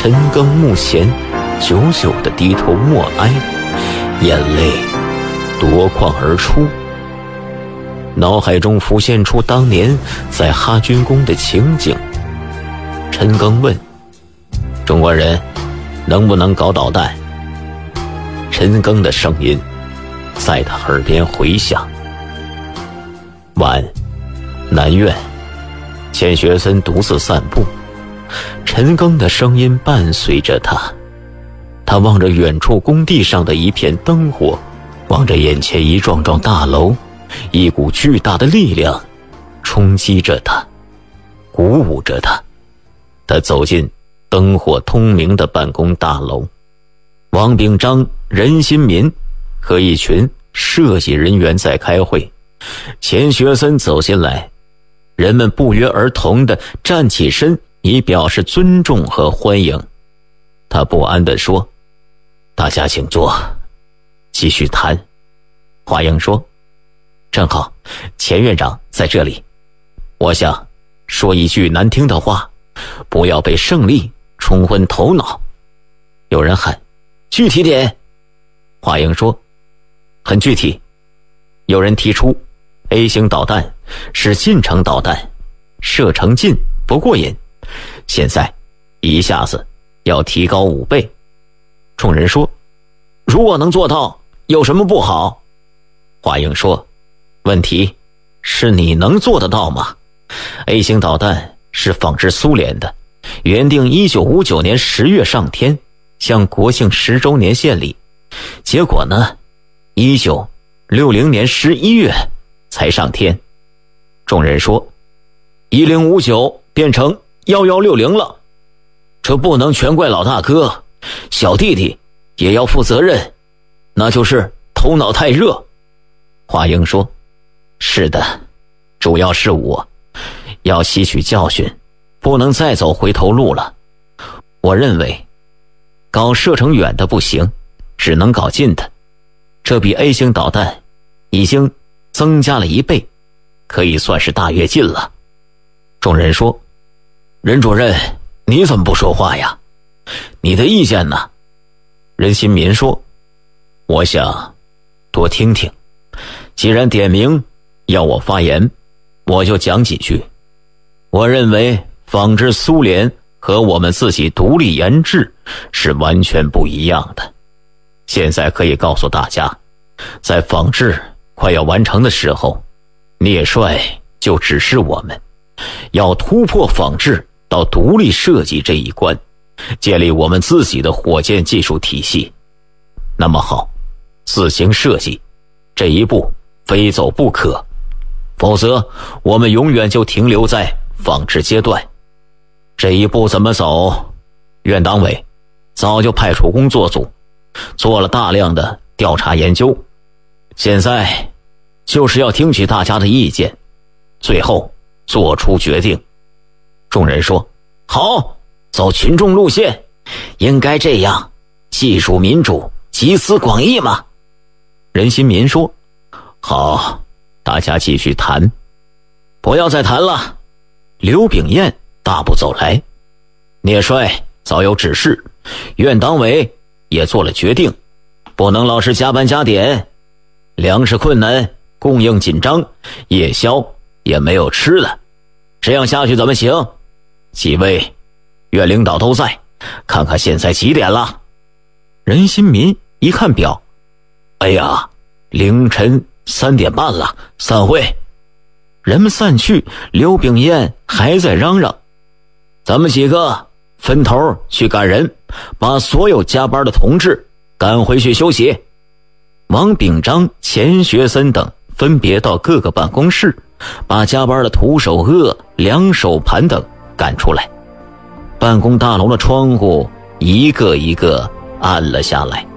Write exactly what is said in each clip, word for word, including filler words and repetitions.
陈庚目前久久地低头默哀，眼泪夺眶而出。脑海中浮现出当年在哈军宫的情景。陈庚问：中国人能不能搞导弹？陈庚的声音在他耳边回响。晚，南院，钱学森独自散步，陈庚的声音伴随着他。他望着远处工地上的一片灯火，望着眼前一幢幢大楼，一股巨大的力量冲击着他，鼓舞着他。他走进灯火通明的办公大楼，王秉章、任新民和一群设计人员在开会。钱学森走进来，人们不约而同地站起身，以表示尊重和欢迎。他不安地说：大家请坐，继续谈。华英说：正好钱院长在这里，我想说一句难听的话，不要被胜利冲昏头脑。有人喊：具体点。华英说：很具体。有人提出 A 型导弹是近程导弹，射程近不过瘾，现在一下子要提高五倍。众人说：如果能做到，有什么不好？华英说：问题是你能做得到吗？ A 型导弹是仿制苏联的，原定一九五九年十月上天，向国庆十周年献礼。结果呢，一九六零年十一月才上天。众人说：一零五九变成一一六零了，这不能全怪老大哥，小弟弟也要负责任，那就是头脑太热。华英说：是的，主要是我要吸取教训，不能再走回头路了。我认为搞射程远的不行，只能搞近的，这比 A 型导弹已经增加了一倍，可以算是大跃进了。众人说：任主任，你怎么不说话呀？你的意见呢？任新民说：我想多听听，既然点名要我发言，我就讲几句。我认为仿制苏联和我们自己独立研制是完全不一样的。现在可以告诉大家，在仿制快要完成的时候，聂帅就指示我们要突破仿制到独立设计这一关，建立我们自己的火箭技术体系。那么好，自行设计这一步非走不可，否则我们永远就停留在仿制阶段。这一步怎么走？院党委早就派出工作组，做了大量的调查研究，现在就是要听取大家的意见，最后做出决定。众人说：好，走群众路线，应该这样，技术民主，集思广益嘛。任新民说：好，大家继续谈。不要再谈了。刘秉彦大步走来：聂帅早有指示，院党委也做了决定，不能老是加班加点，粮食困难，供应紧张，夜宵也没有吃的，这样下去怎么行？几位院领导都在，看看现在几点了。任新民一看表，哎呀，凌晨三点半了，散会。人们散去，刘秉彦还在嚷嚷：咱们几个分头去赶人，把所有加班的同志赶回去休息。王秉章、钱学森等分别到各个办公室，把加班的徒手鳄、两手盘等赶出来。办公大楼的窗户一个一个暗了下来。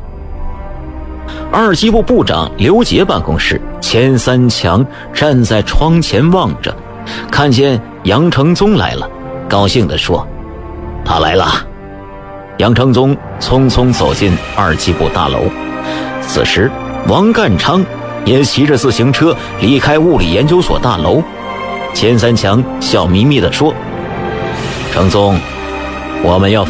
二机部部长刘杰办公室，钱三强站在窗前望着，看见杨承宗来了，高兴地说：他来了。杨承宗匆匆走进二机部大楼。此时王干昌也骑着自行车离开物理研究所大楼。钱三强笑眯眯地说：承宗，我们要